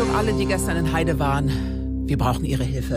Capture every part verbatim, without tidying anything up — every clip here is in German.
Achtung, alle, die gestern in Heide waren. Wir brauchen Ihre Hilfe.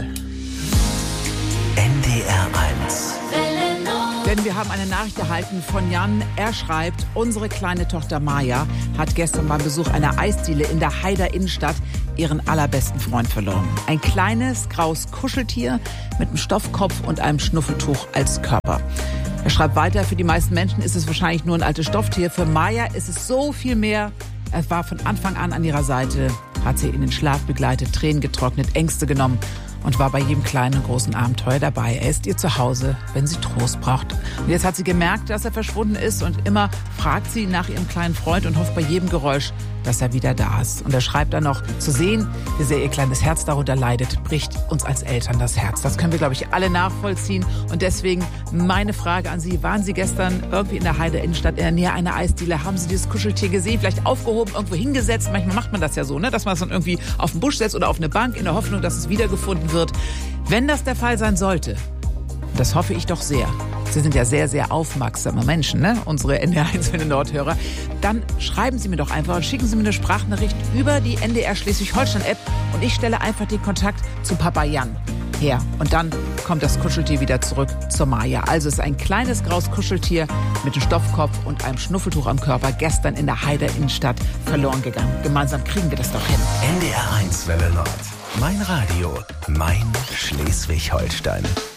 N D R eins. Denn wir haben eine Nachricht erhalten von Jan. Er schreibt, unsere kleine Tochter Maja hat gestern beim Besuch einer Eisdiele in der Heider Innenstadt ihren allerbesten Freund verloren. Ein kleines, graues Kuscheltier mit einem Stoffkopf und einem Schnuffeltuch als Körper. Er schreibt weiter, für die meisten Menschen ist es wahrscheinlich nur ein altes Stofftier. Für Maja ist es so viel mehr. Er war von Anfang an an ihrer Seite, hat sie in den Schlaf begleitet, Tränen getrocknet, Ängste genommen und war bei jedem kleinen und großen Abenteuer dabei. Er ist ihr Zuhause, wenn sie Trost braucht. Und jetzt hat sie gemerkt, dass er verschwunden ist und immer fragt sie nach ihrem kleinen Freund und hofft bei jedem Geräusch, dass er wieder da ist. Und er schreibt dann noch, zu sehen, wie sehr ihr kleines Herz darunter leidet, bricht uns als Eltern das Herz. Das können wir, glaube ich, alle nachvollziehen. Und deswegen meine Frage an Sie, waren Sie gestern irgendwie in der Heider Innenstadt in der Nähe einer Eisdiele? Haben Sie dieses Kuscheltier gesehen, vielleicht aufgehoben, irgendwo hingesetzt? Manchmal macht man das ja so, ne? Dass man es dann irgendwie auf den Busch setzt oder auf eine Bank in der Hoffnung, dass es wiedergefunden wird. Wenn das der Fall sein sollte, das hoffe ich doch sehr. Sie sind ja sehr, sehr aufmerksame Menschen, ne? Unsere N D R eins für den Nordhörer. Dann schreiben Sie mir doch einfach und schicken Sie mir eine Sprachnachricht über die N D R Schleswig-Holstein-App und ich stelle einfach den Kontakt zu Papa Jan her. Und dann kommt das Kuscheltier wieder zurück zur Maja. Also es ist ein kleines graues Kuscheltier mit einem Stoffkopf und einem Schnuffeltuch am Körper gestern in der Heider Innenstadt verloren gegangen. Gemeinsam kriegen wir das doch hin. N D R eins Welle Nord. Mein Radio, mein Schleswig-Holstein.